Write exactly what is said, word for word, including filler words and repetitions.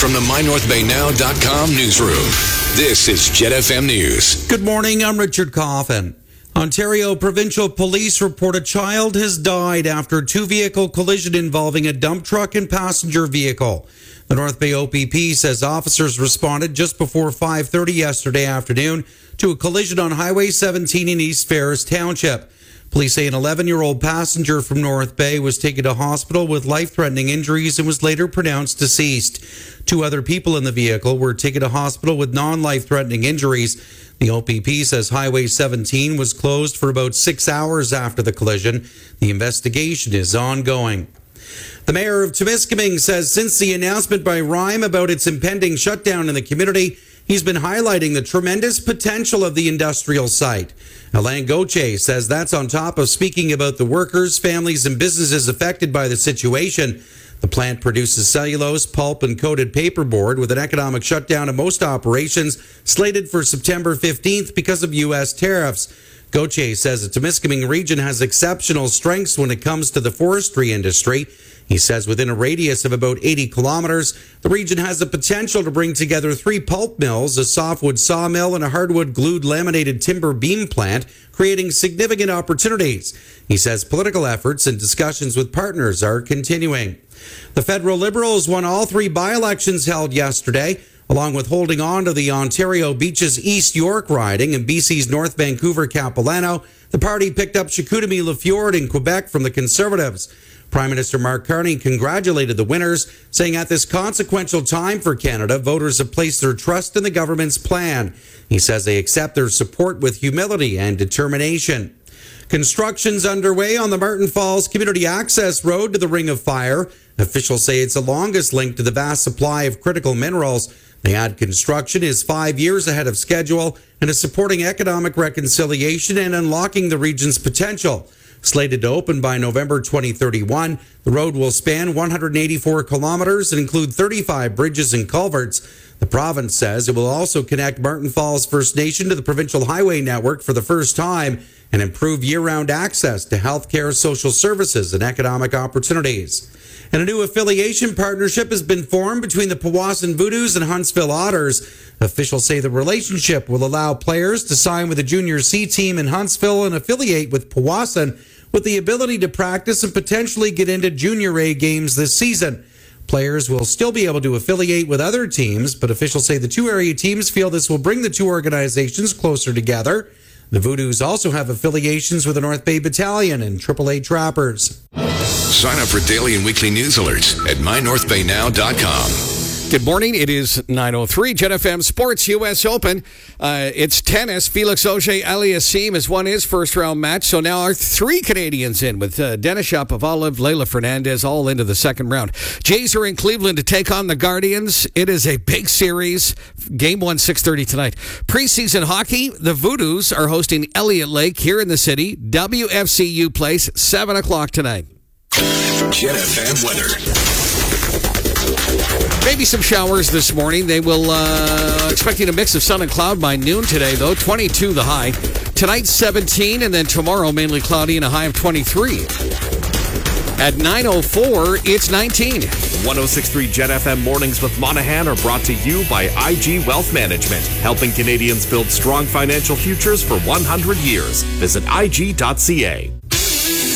from the my north bay now dot com newsroom, this is Jet F M News. Good morning, I'm Richard Coffin. Ontario Provincial Police report a child has died after a two-vehicle collision involving a dump truck and passenger vehicle. The North Bay O P P says officers responded just before five thirty yesterday afternoon to a collision on Highway seventeen in East Ferris Township. Police say an eleven-year-old passenger from North Bay was taken to hospital with life-threatening injuries and was later pronounced deceased. Two other people in the vehicle were taken to hospital with non-life-threatening injuries. The O P P says Highway seventeen was closed for about six hours after the collision. The investigation is ongoing. The mayor of Temiskaming says since the announcement by Rime about its impending shutdown in the community, he's been highlighting the tremendous potential of the industrial site. Alain Gauthier says that's on top of speaking about the workers, families, and businesses affected by the situation. The plant produces cellulose, pulp, and coated paperboard with an economic shutdown of most operations slated for September fifteenth because of U S tariffs. Gauthier says the Temiskaming region has exceptional strengths when it comes to the forestry industry. He says within a radius of about eighty kilometers, the region has the potential to bring together three pulp mills, a softwood sawmill, and a hardwood glued laminated timber beam plant, creating significant opportunities. He says political efforts and discussions with partners are continuing. The federal Liberals won all three by-elections held yesterday. Along with holding on to the Ontario Beaches East York riding and B C's North Vancouver Capilano, the party picked up Chicoutimi-Lafjord in Quebec from the Conservatives. Prime Minister Mark Carney congratulated the winners, saying at this consequential time for Canada, voters have placed their trust in the government's plan. He says they accept their support with humility and determination. Construction's underway on the Martin Falls Community Access Road to the Ring of Fire. Officials say it's the longest link to the vast supply of critical minerals. They add construction is five years ahead of schedule and is supporting economic reconciliation and unlocking the region's potential. Slated to open by November twenty thirty-one, the road will span one hundred eighty-four kilometers and include thirty-five bridges and culverts. The province says it will also connect Martin Falls First Nation to the provincial highway network for the first time and improve year-round access to healthcare, social services, and economic opportunities. And a new affiliation partnership has been formed between the Powassan Voodoos and Huntsville Otters. Officials say the relationship will allow players to sign with the Junior C team in Huntsville and affiliate with Powassan with the ability to practice and potentially get into Junior A games this season. Players will still be able to affiliate with other teams, but officials say the two area teams feel this will bring the two organizations closer together. The Voodoos also have affiliations with the North Bay Battalion and triple A Trappers. Sign up for daily and weekly news alerts at my north bay now dot com. Good morning. It is nine oh three. Jet F M Sports U S Open. Uh, it's tennis. Felix Auger-Aliassime has won his first round match. So now our three Canadians in with uh, Denis Shapovalov, Leylah Fernandez all into the second round. Jays are in Cleveland to take on the Guardians. It is a big series. Game one, six thirty tonight. Preseason hockey. The Voodoos are hosting Elliott Lake here in the city. W F C U Place, seven o'clock tonight. Jet F M weather. Maybe some showers this morning. They will, uh, expecting a mix of sun and cloud by noon today, though. twenty-two the high. Tonight, seventeen, and then tomorrow, mainly cloudy and a high of twenty-three. At nine oh four, it's nineteen. one oh six point three Jet F M Mornings with Monahan are brought to you by I G Wealth Management, helping Canadians build strong financial futures for one hundred years. Visit I G dot C A.